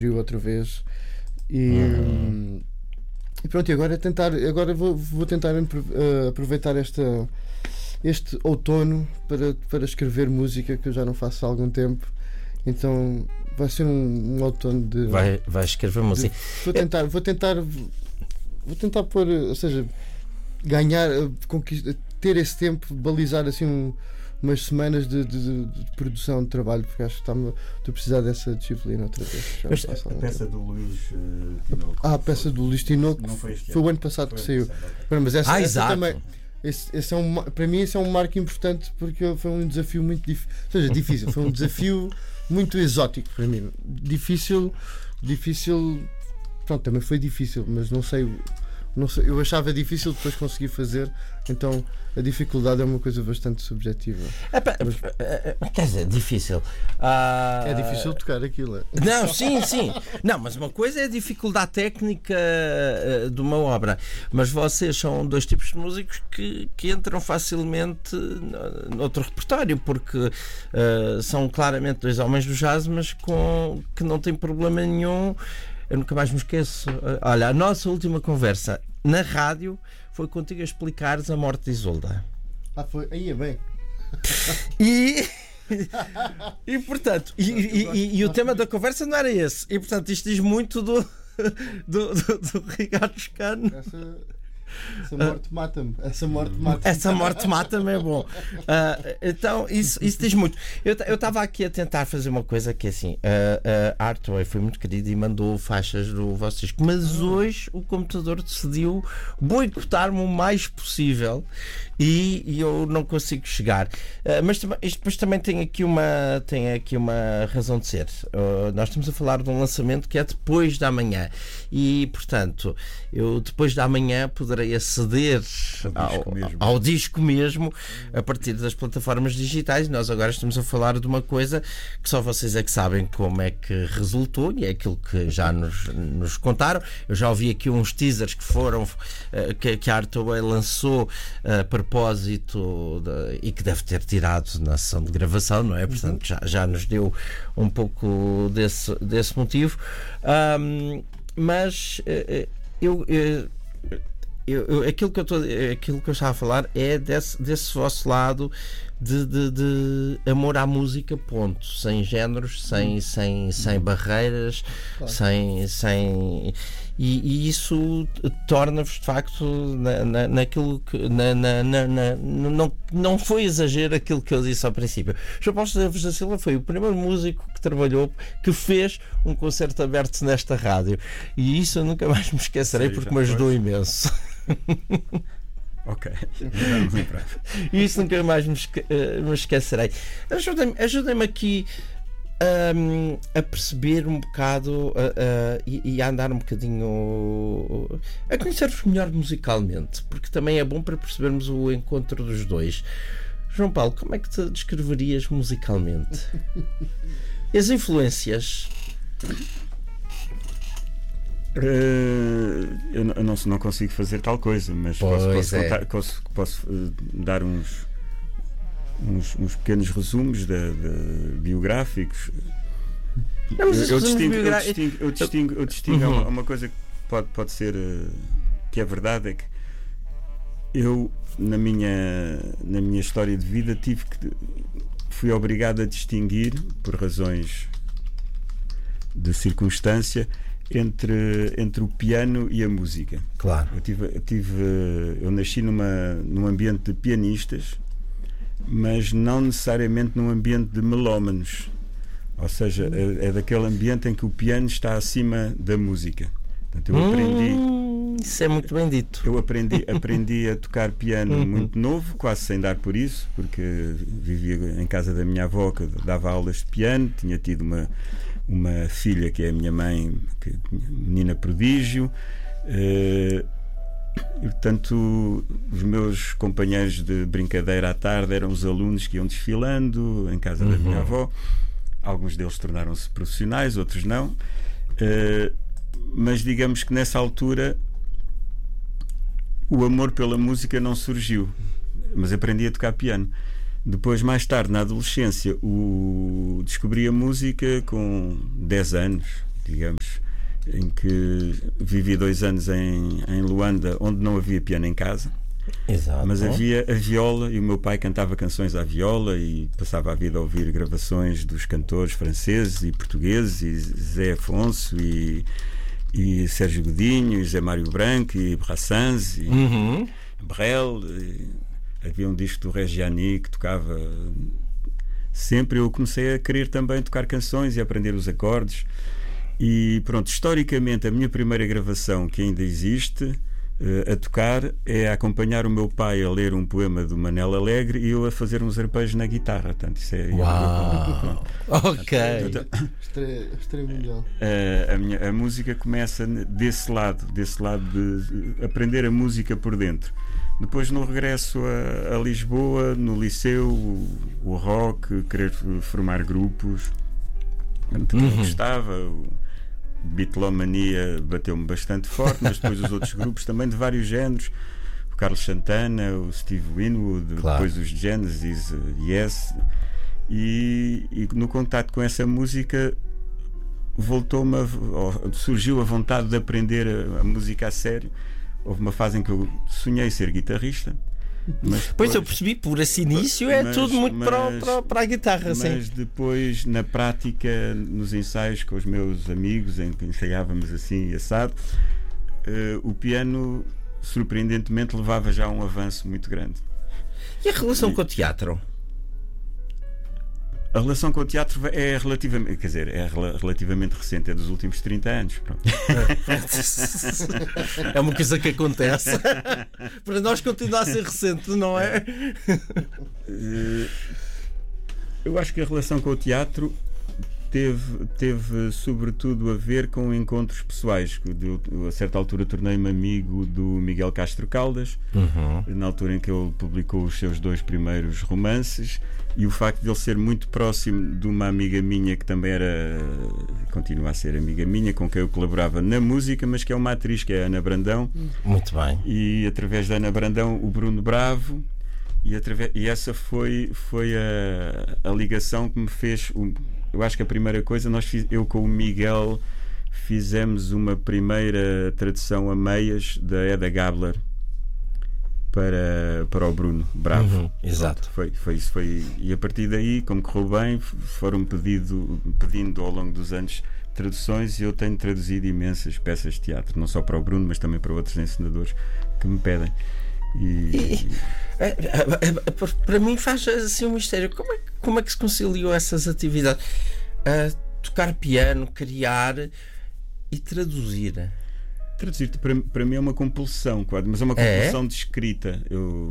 outra vez. E pronto, e agora vou tentar aproveitar este outono para escrever música, que eu já não faço há algum tempo. Então vai ser um outono de... Vai escrever música. Vou tentar pôr, ou seja, ganhar, ter esse tempo, balizar assim umas semanas de produção de trabalho, porque acho que estou a precisar dessa disciplina outra vez. A peça do Luís Tinoco. A peça do Luís Tinoco foi o ano passado que saiu. Mas essa também. Esse para mim, esse é um marco importante, porque foi um desafio muito difícil. Foi um desafio muito exótico para mim. Difícil. Pronto, também foi difícil, mas não sei. Eu achava difícil, depois consegui fazer. Então a dificuldade é uma coisa bastante subjetiva. Quer dizer, difícil. É difícil tocar aquilo. Não, sim. Não, mas uma coisa é a dificuldade técnica de uma obra. Mas vocês são dois tipos de músicos que entram facilmente noutro repertório, porque são claramente dois homens do jazz, mas que não têm problema nenhum. Eu nunca mais me esqueço. Olha, a nossa última conversa na rádio foi contigo a explicares a morte de Isolda. Foi? Aí é bem. E portanto, o tema da conversa não era esse. E portanto, isto diz muito do Ricardo Toscano. Essa morte mata-me é bom. Então isso diz muito. Eu estava aqui a tentar fazer uma coisa que é assim, a Artway foi muito querida e mandou faixas do vosso disco, mas hoje o computador decidiu boicotar-me o mais possível e eu não consigo chegar. Mas isto depois também tem aqui uma razão de ser. Nós estamos a falar de um lançamento que é depois da manhã e portanto eu depois da manhã poderei aceder ao disco mesmo a partir das plataformas digitais. Nós agora estamos a falar de uma coisa que só vocês é que sabem como é que resultou, e é aquilo que já nos contaram. Eu já ouvi aqui uns teasers que foram que a Artway lançou a propósito e que deve ter tirado na sessão de gravação, não é? Portanto já nos deu um pouco desse motivo, mas aquilo que eu estava a falar é desse vosso lado de amor à música, ponto, sem géneros, sem barreiras, claro. E isso torna-vos de facto naquilo que não foi exagero aquilo que eu disse ao princípio. João Paulo Esteves da Silva foi o primeiro músico que trabalhou, que fez um concerto aberto nesta rádio, e isso eu nunca mais me esquecerei. Sim, porque me ajudou imenso. Ok. Isso nunca mais me esquecerei. Ajudem-me aqui a perceber um bocado e a andar um bocadinho a conhecer-vos melhor musicalmente, porque também é bom para percebermos o encontro dos dois. João Paulo, como é que te descreverias musicalmente? As influências? Eu não consigo fazer tal coisa, mas posso dar uns pequenos resumos biográficos. Eu distingo uma coisa que pode ser que é verdade, é que eu na minha história de vida fui obrigado a distinguir, por razões de circunstância, entre o piano e a música. Claro. Eu nasci num ambiente de pianistas, mas não necessariamente num ambiente de melómanos. Ou seja, é daquele ambiente em que o piano está acima da música. Portanto, eu aprendi. Isso é muito bem dito. Eu aprendi a tocar piano muito novo, quase sem dar por isso, porque vivia em casa da minha avó, que dava aulas de piano, tinha tido uma filha que é a minha mãe, menina prodígio, e portanto os meus companheiros de brincadeira à tarde eram os alunos que iam desfilando em casa da minha avó. Alguns deles tornaram-se profissionais, outros não, mas digamos que nessa altura o amor pela música não surgiu, mas aprendi a tocar piano. Depois, mais tarde, na adolescência, descobri a música com 10 anos, digamos, em que vivi 2 anos em Luanda, onde não havia piano em casa. Exato. Mas havia a viola, e o meu pai cantava canções à viola e passava a vida a ouvir gravações dos cantores franceses e portugueses, e Zé Afonso e Sérgio Godinho e Zé Mário Branco e Brassens e Brel. Havia um disco do Reggiani que tocava sempre. Eu comecei a querer também tocar canções e aprender os acordes. E pronto, historicamente a minha primeira gravação que ainda existe a tocar é a acompanhar o meu pai a ler um poema do Manel Alegre e eu a fazer uns arpejos na guitarra. Portanto, isso é ok. Estreia mundial. A música começa desse lado de aprender a música por dentro. Depois, no regresso a Lisboa, no liceu, o rock, querer formar grupos, também gostava. Beatlomania bateu-me bastante forte, mas depois os outros grupos também de vários géneros, o Carlos Santana, o Steve Winwood, depois os Genesis, Yes, e no contato com essa música surgiu a vontade de aprender a música a sério. Houve uma fase em que eu sonhei ser guitarrista. Mas depois, pois eu percebi, por esse início tudo muito para a guitarra. Mas depois, na prática, nos ensaios com os meus amigos, em que ensaiávamos assim assado, o piano surpreendentemente levava já a um avanço muito grande. E a relação com o teatro? A relação com o teatro é relativamente recente, é dos últimos 30 anos. Pronto. É uma coisa que acontece. Para nós continua a ser recente, não é? Eu acho que a relação com o teatro teve sobretudo a ver com encontros pessoais. A certa altura tornei-me amigo do Miguel Castro Caldas, na altura em que ele publicou os seus 2 primeiros romances, e o facto de ele ser muito próximo de uma amiga minha que também continua a ser amiga minha, com quem eu colaborava na música, mas que é uma atriz, que é a Ana Brandão. Muito bem. E através da Ana Brandão, o Bruno Bravo, e essa foi a ligação que me fez. Eu acho que a primeira coisa, eu com o Miguel fizemos uma primeira tradução a meias da Hedda Gabler para o Bruno Bravo. Exato. Foi isso. E a partir daí, como correu bem, foram pedindo ao longo dos anos traduções, e eu tenho traduzido imensas peças de teatro, não só para o Bruno, mas também para outros encenadores que me pedem. Para mim faz assim um mistério. Como é que se conciliou essas atividades? Tocar piano, criar e traduzir. Traduzir para mim é uma compulsão, quase, mas é uma compulsão de escrita.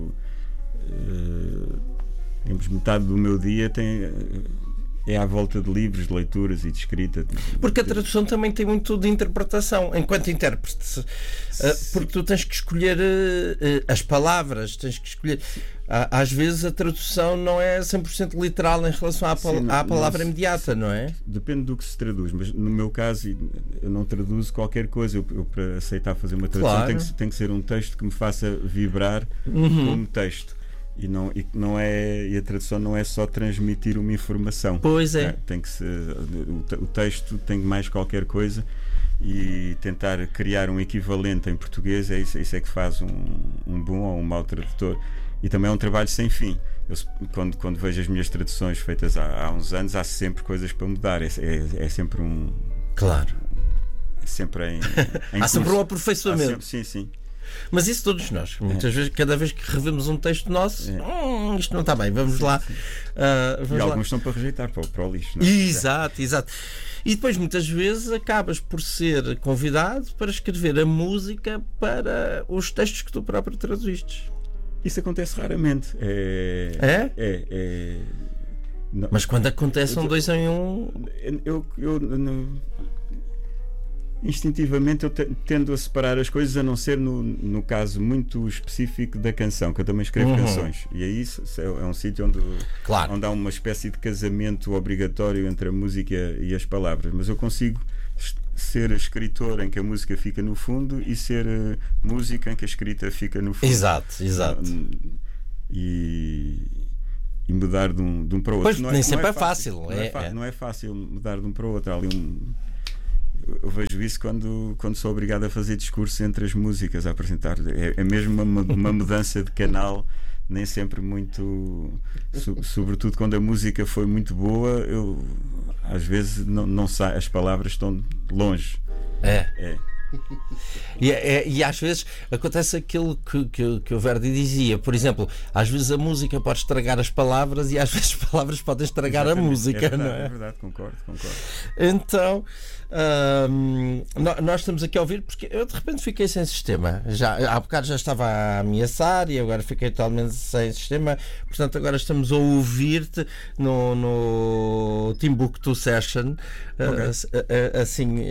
Digamos, metade do meu dia é à volta de livros, de leituras e de escrita. Porque a tradução também tem muito de interpretação, enquanto intérprete. Porque tu tens que escolher as palavras, tens que escolher. Às vezes a tradução não é 100% literal em relação à palavra imediata, não é? Depende do que se traduz, mas no meu caso eu não traduzo qualquer coisa. Eu para aceitar fazer uma tradução tem que ser um texto que me faça vibrar como texto. E a tradução não é só transmitir uma informação. Pois é. Tem que ser, o texto tem mais qualquer coisa, e tentar criar um equivalente em português isso é que faz um bom ou um mau tradutor. E também é um trabalho sem fim. Quando vejo as minhas traduções feitas há uns anos, há sempre coisas para mudar. É sempre um. Claro. É sempre em há sempre um aperfeiçoamento. Sim. Mas isso todos nós. Muitas vezes, cada vez que revemos um texto nosso, isto não está bem, vamos lá. E alguns estão para rejeitar, para o lixo. Não é? Exato. E depois, muitas vezes, acabas por ser convidado para escrever a música para os textos que tu próprio traduziste. Isso acontece raramente. Mas quando acontece 2 em 1. Instintivamente eu tendo a separar as coisas, a não ser no caso muito específico da canção, que eu também escrevo canções, e aí isso é um sítio onde há uma espécie de casamento obrigatório entre a música e as palavras, mas eu consigo ser escritor em que a música fica no fundo e ser música em que a escrita fica no fundo. Exato. E mudar de um para o outro. Pois, nem sempre é fácil. Não é fácil mudar de um para o outro. Há ali Eu vejo isso quando sou obrigado a fazer discurso entre as músicas, a apresentar. É mesmo uma mudança de canal, nem sempre muito. Sobretudo quando a música foi muito boa, eu às vezes não sai, as palavras estão longe. É. E às vezes acontece aquilo que o Verdi dizia, por exemplo, às vezes a música pode estragar as palavras e às vezes as palavras podem estragar a música, verdade, não é? É verdade, concordo. Então, nós estamos aqui a ouvir porque eu de repente fiquei sem sistema. Há bocado já estava a ameaçar e agora fiquei totalmente sem sistema. Portanto, agora estamos a ouvir-te no Timbuktu Session. Assim,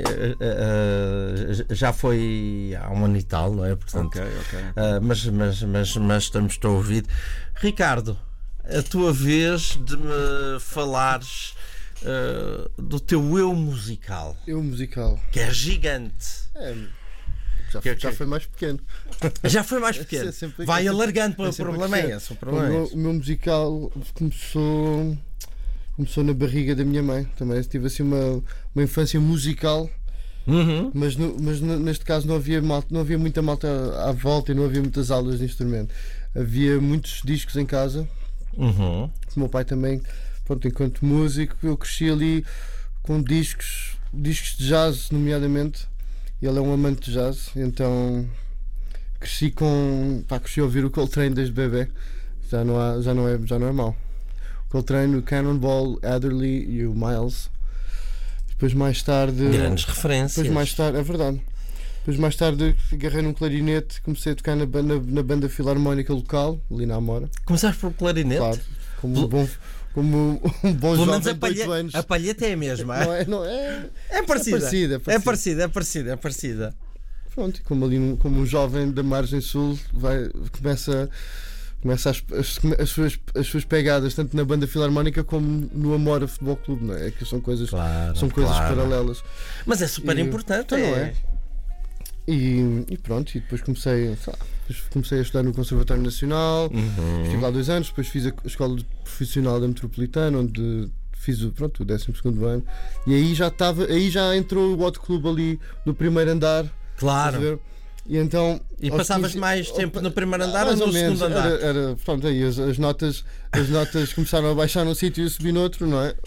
já foi há um ano e tal, não é? Portanto, mas estamos a ouvir. Ricardo, a tua vez de me falares do teu eu musical. Eu musical. Que é gigante. Já foi mais pequeno. Já foi mais pequeno. Vai alargando, o problema é esse. O meu musical começou na barriga da minha mãe. Também tive assim uma infância musical. Mas neste caso não havia muita malta à volta e não havia muitas aulas de instrumento. Havia muitos discos em casa. O meu pai também, pronto, enquanto músico, eu cresci ali com discos de jazz, nomeadamente. Ele é um amante de jazz, então cresci a ouvir o Coltrane desde bebê. Já não é mau. O Coltrane, o Cannonball, Adderley e o Miles. Depois mais tarde. Grandes referências. Depois mais tarde, é verdade. Depois mais tarde agarrei num clarinete, comecei a tocar na banda filarmónica local, ali na Amora. Começaste por clarinete? Claro, como um bom pelo jovem menos de 8 anos. A palheta é a mesma. É parecida. Pronto, como um jovem da margem sul começa as suas pegadas tanto na banda filarmónica como no Amora Futebol Clube, não é? Que são coisas paralelas. Mas é super importante, então, não é? E pronto, e depois comecei a estudar no Conservatório Nacional, estive lá 2 anos, depois fiz a Escola Profissional da Metropolitana, onde fiz o 12º ano, e aí já entrou o Hot Club ali no primeiro andar. Claro. E passavas mais tempo no primeiro andar ou no segundo andar? Pronto, aí as notas começaram a baixar num sítio e a subir no outro, não é?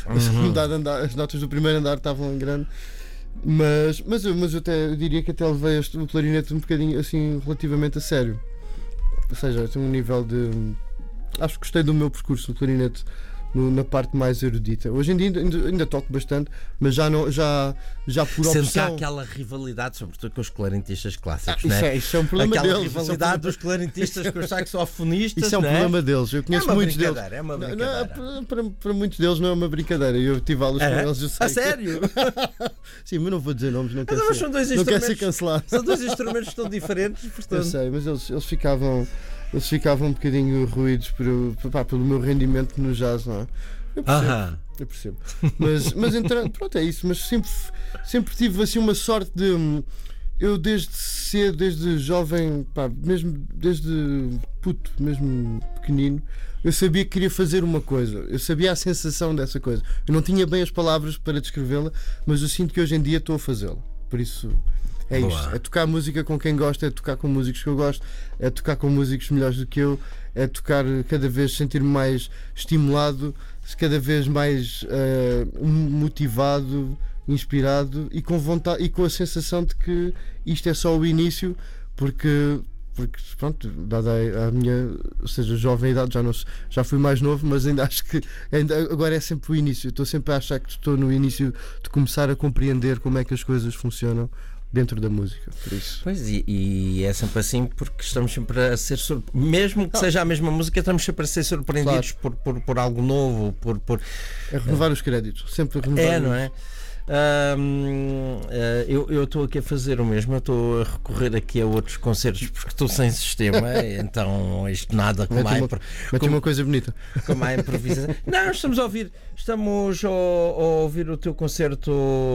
As notas do primeiro andar estavam em grande. Mas eu diria que até levei o clarinete um bocadinho assim relativamente a sério. Ou seja, tem um nível de. Acho que gostei do meu percurso no clarinete na parte mais erudita. Hoje em dia ainda toco bastante, mas já por opção. Sendo que há aquela rivalidade, sobretudo com os clarinetistas clássicos, não é? Isso é um problema aquela deles. Rivalidade dos clarinetistas com os saxofonistas. Isso é um problema deles. Eu conheço muitos deles. É uma brincadeira. Para muitos deles não é uma brincadeira. Eu tive aulas com eles. Eu sei a sério? Sim, mas não vou dizer nomes, não quero ser cancelado. São 2 instrumentos tão diferentes, portanto. Eu sei, mas eles ficavam um bocadinho ruídos pelo meu rendimento no jazz, não é? Eu percebo. Mas então, pronto, é isso. Mas sempre tive assim uma sorte de. Eu desde cedo, desde jovem, mesmo desde puto, mesmo pequenino, eu sabia que queria fazer uma coisa. Eu sabia a sensação dessa coisa. Eu não tinha bem as palavras para descrevê-la, mas eu sinto que hoje em dia estou a fazê-la. Por isso. É isto, é tocar música com quem gosta, é tocar com músicos que eu gosto, é tocar com músicos melhores do que eu, é tocar cada vez, sentir-me mais estimulado, cada vez mais motivado, inspirado e com vontade e com a sensação de que isto é só o início, porque pronto, dada a minha, ou seja, jovem idade, já fui mais novo, mas ainda acho que agora é sempre o início. Estou sempre a achar que estou no início de começar a compreender como é que as coisas funcionam dentro da música, por isso. Pois, e é sempre assim, porque estamos sempre a ser mesmo que seja a mesma música, estamos sempre a ser surpreendidos por algo novo, é renovar os créditos, sempre renovar. Não é? Eu estou aqui a fazer o mesmo, eu estou a recorrer aqui a outros concertos porque estou sem sistema, então isto nada como uma coisa bonita. Como a improvisação. Não, estamos a ouvir o teu concerto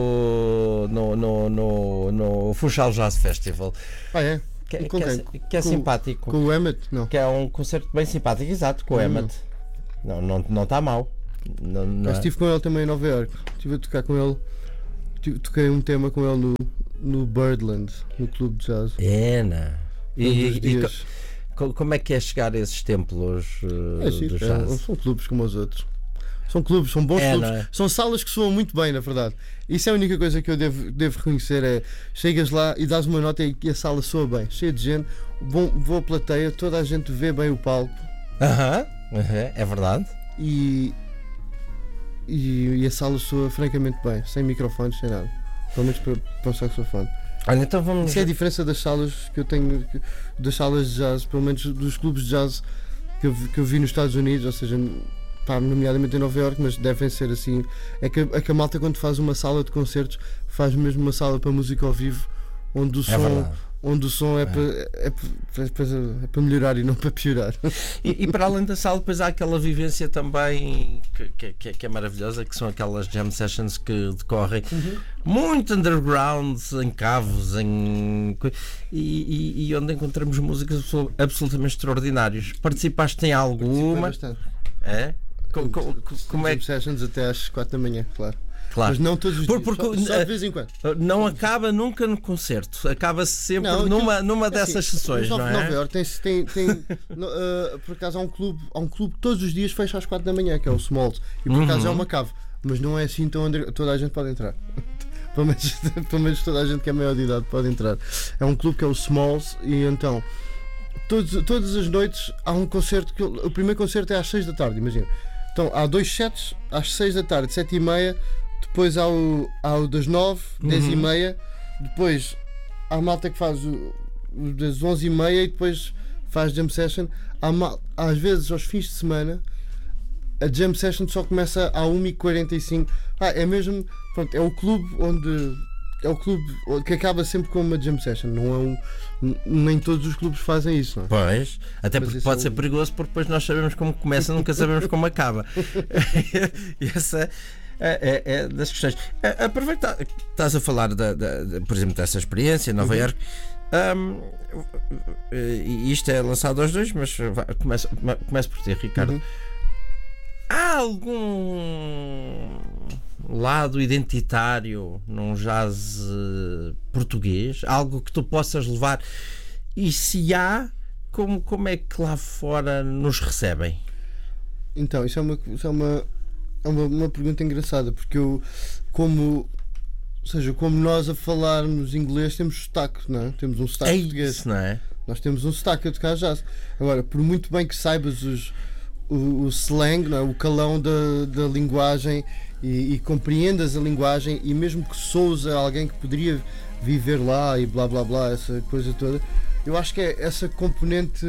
no Funchal Jazz Festival. É? Que é simpático. Com o Emmett? Não. Que é um concerto bem simpático, exato, com o Emmett. Não está mal. Estive com ele também em Nova Iorque. Estive a tocar com ele Toquei um tema com ele no Birdland, no clube de jazz. Né? E Dias. como é que é chegar a esses templos do jazz? São clubes como os outros. São clubes, são bons clubes. Não é? São salas que soam muito bem, na verdade. Isso é a única coisa que eu devo reconhecer. É chegas lá e dás uma nota e a sala soa bem, cheia de gente, vou à plateia, toda a gente vê bem o palco. É verdade. E a sala soa francamente bem, sem microfones, sem nada. Pelo menos para o saxofone. Olha, então vamos. Isso é a diferença das salas que eu tenho, das salas de jazz, pelo menos dos clubes de jazz que eu vi nos Estados Unidos, ou seja, nomeadamente em Nova Iorque, mas devem ser assim. É que a malta, quando faz uma sala de concertos, faz mesmo uma sala para música ao vivo, onde o som é para melhorar e não para piorar. E para além da sala, depois há aquela vivência também que é maravilhosa, que são aquelas jam sessions que decorrem muito underground, em cavos, e onde encontramos músicas absolutamente extraordinárias. Participaste em alguma? Bastante. É? Como é Jam sessions até às 4 da manhã, claro. Claro. Mas não todos os dias, só de vez em quando. Não acaba nunca no concerto, acaba-se sempre numa dessas sessões, não é? Nova Iorque tem por acaso há um clube que todos os dias fecha às 4 da manhã, que é o Smalls, e por acaso é uma cave, mas não é assim tão toda a gente pode entrar. Pelo menos toda a gente que é maior de idade pode entrar. É um clube que é o Smalls, e então todas as noites há um concerto o primeiro concerto é às 6 da tarde, imagina. Então há 2 sets às 6 da tarde, 7h30. Depois há o das 9, 10h30. Depois há a malta que faz o das 11h30 e depois faz jam session. Às vezes, aos fins de semana, a jam session só começa à 1h45. É mesmo. Pronto, é o clube que acaba sempre com uma jam session. Nem todos os clubes fazem isso, não é? Pois, até porque pode ser perigoso, porque depois nós sabemos como começa, nunca sabemos como acaba. E essa é das questões. Aproveitar que estás a falar, por exemplo, dessa experiência em Nova Iorque. Isto é lançado aos dois, mas começo por ti, Ricardo. Há algum lado identitário num jazz português? Algo que tu possas levar? E se há, como é que lá fora nos recebem? Então, isso é uma pergunta engraçada, porque como nós a falarmos inglês temos sotaque, não é? Temos um sotaque português. Isso, não é? Nós temos um sotaque a tocar jazz. Agora, por muito bem que saibas o slang, não é? O calão da linguagem e compreendas a linguagem, e mesmo que sois alguém que poderia viver lá e blá blá blá, essa coisa toda, eu acho que é essa componente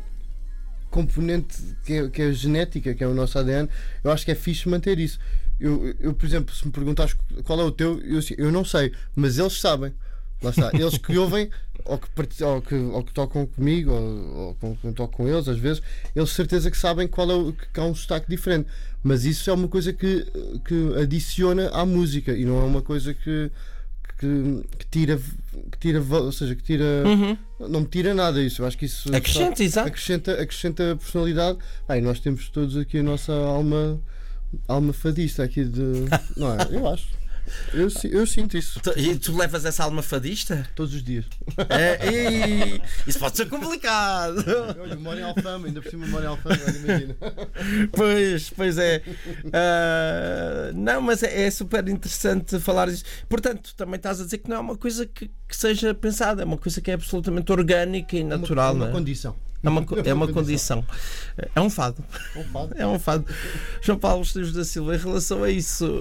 que é a genética, que é o nosso ADN. Eu acho que é fixe manter isso. Eu por exemplo, se me perguntares qual é o teu, eu não sei, mas eles sabem. Lá está, eles que ouvem ou que tocam comigo ou que toco com eles, às vezes, eles de certeza que sabem qual é que há um sotaque diferente, mas isso é uma coisa que adiciona à música e não é uma coisa que tira, ou seja, que tira, não me tira nada isso. Eu acho que isso acrescenta personalidade. Nós temos todos aqui a nossa alma fadista aqui não é? Eu acho. Eu sinto isso. E tu levas essa alma fadista? Todos os dias. Isso pode ser complicado. Olha, moro em Alfama, ainda por cima moro em Alfama, imagina. Pois é. Não, mas é super interessante falar disso. Portanto, também estás a dizer que não é uma coisa que seja pensada, é uma coisa que é absolutamente orgânica e natural. É uma condição. É uma condição. É um fado. É um fado. João Paulo Esteves da Silva, em relação a isso,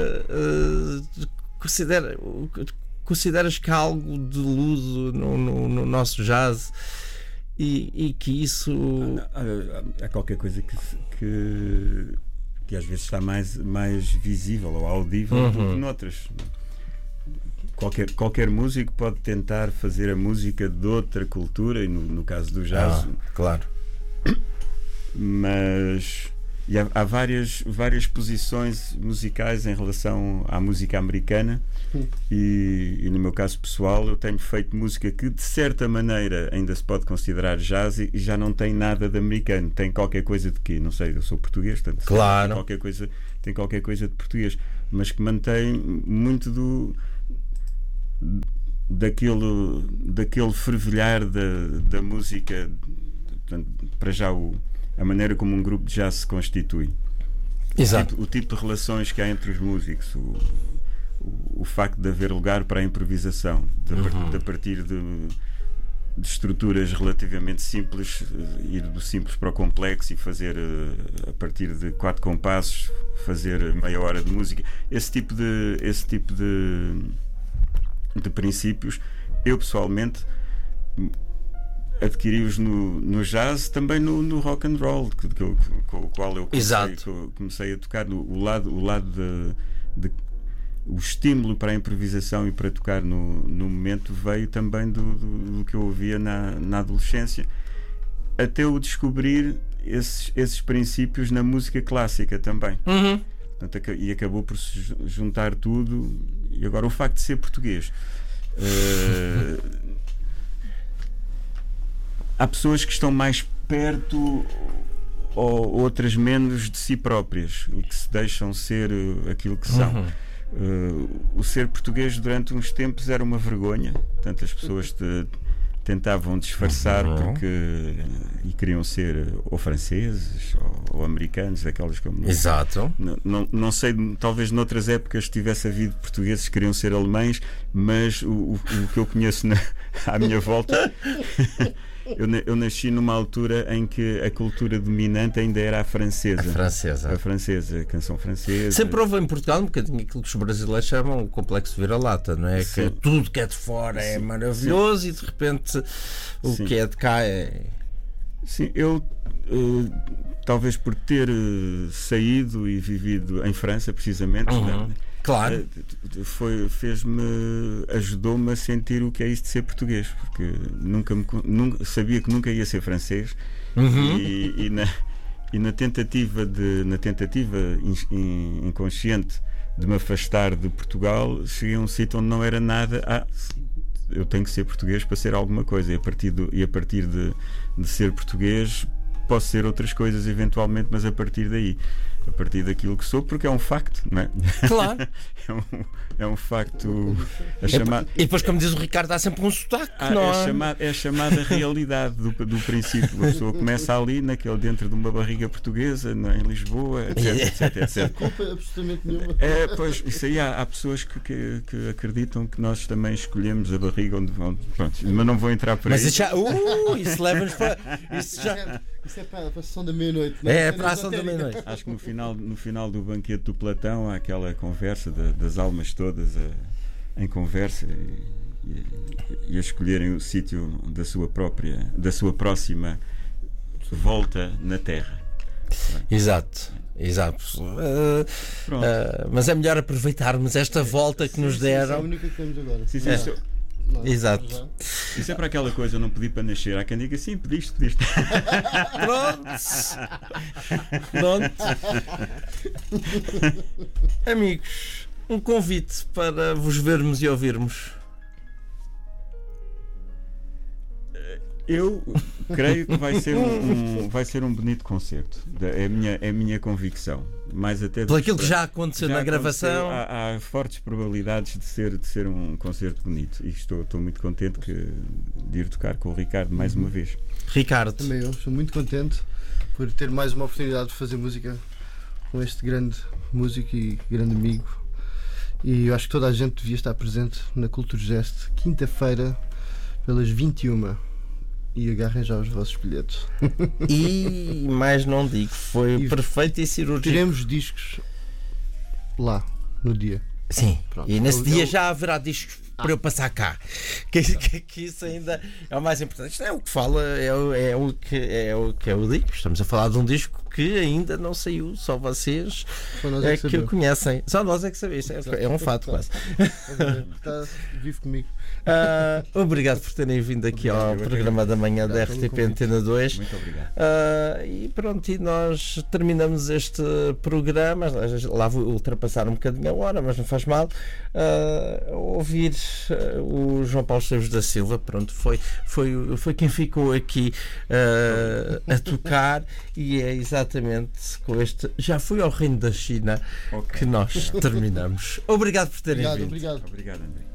consideras que há algo de luso no nosso jazz e que isso. Há qualquer coisa que às vezes está mais visível ou audível do que noutras. Qualquer músico pode tentar fazer a música de outra cultura, e no caso do jazz, claro. Mas há várias posições musicais em relação à música americana, e no meu caso pessoal eu tenho feito música que de certa maneira ainda se pode considerar jazz e já não tem nada de americano, tem qualquer coisa de quê? Não sei, eu sou português, portanto, claro. tem qualquer coisa de português. mas que mantém muito daquele fervilhar da música, portanto, para já a maneira como um grupo de jazz se constitui. Exato. O tipo de relações que há entre os músicos, o facto de haver lugar para a improvisação, de a partir de estruturas relativamente simples, ir do simples para o complexo e fazer a partir de 4 compassos, fazer meia hora de música. Esse tipo de princípios, eu pessoalmente adquiri-os no jazz, também no rock and roll, com o qual eu comecei a tocar. O estímulo para a improvisação e para tocar no momento veio também do que eu ouvia na adolescência, até eu descobrir esses princípios na música clássica também. Portanto, e acabou por se juntar tudo. E agora o facto de ser português, há pessoas que estão mais perto ou outras menos de si próprias e que se deixam ser aquilo que são. O ser português durante uns tempos era uma vergonha, portanto as pessoas tentavam disfarçar e queriam ser ou franceses ou americanos, aquelas como Exato. Não sei, talvez noutras épocas tivesse havido portugueses que queriam ser alemães, mas o que eu conheço à minha volta eu nasci numa altura em que a cultura dominante ainda era a francesa. A francesa, a canção francesa. Sempre houve em Portugal um bocadinho aquilo que os brasileiros chamam o complexo de vira-lata, não é? Que tudo que é de fora é maravilhoso e de repente o que é de cá é... Sim, eu talvez por ter saído e vivido em França, precisamente, claro, ajudou-me a sentir o que é isto de ser português, porque nunca sabia que nunca ia ser francês. E na tentativa inconsciente de me afastar de Portugal, cheguei a um sítio onde não era nada. Eu tenho que ser português para ser alguma coisa, e a partir de ser português posso ser outras coisas eventualmente, mas a partir daquilo que sou, porque é um facto, não é? Claro. é um facto. E depois, como diz o Ricardo, há sempre um sotaque. É a chamada realidade do princípio. A pessoa começa ali, dentro de uma barriga portuguesa, em Lisboa, etc. Culpa absolutamente nenhuma. Pois, isso aí há pessoas que acreditam que nós também escolhemos a barriga onde vão. Pronto, mas não vou entrar por aí. Mas isso leva-nos para. Isso é para a sessão da meia-noite. É para a sessão da meia-noite. Acho que no final do banquete do Platão há aquela conversa das almas todas em conversa e a escolherem o sítio da sua próxima volta na Terra. Exato. Mas é melhor aproveitarmos esta volta que nos deram. É a única que temos agora. Exato. Isso é para aquela coisa, eu não pedi para nascer. Há quem diga sim, pediste. Pronto. Amigos, um convite para vos vermos e ouvirmos. Eu creio que vai ser um bonito concerto. É a minha convicção. Mais até por aquilo que já aconteceu na gravação. Há fortes probabilidades de ser um concerto bonito. E estou muito contente de ir tocar com o Ricardo mais uma vez. Ricardo. Também eu estou muito contente por ter mais uma oportunidade de fazer música com este grande músico e grande amigo. E eu acho que toda a gente devia estar presente na Cultura Gest, quinta-feira, pelas 21h. E agarrem já os vossos bilhetes. E mais não digo, foi perfeito e cirúrgico. Teremos discos lá no dia. Sim. Pronto. E nesse dia já haverá discos para eu passar cá. Que isso ainda é o mais importante. Isto é o que fala, é o que eu digo. Estamos a falar de um disco que ainda não saiu, só vocês que o conhecem. Só nós é que sabemos. É um fato quase. Vive comigo. Obrigado por terem vindo aqui ao programa da manhã da RTP Antena 2. Muito obrigado. E pronto, e nós terminamos este programa. Lá vou ultrapassar um bocadinho a hora, mas não faz mal. Ouvir o João Paulo Esteves da Silva, pronto, foi quem ficou aqui a tocar, e é exatamente com este Já Fui ao Reino da China que nós terminamos. Obrigado por terem vindo. Obrigado. Obrigado, André.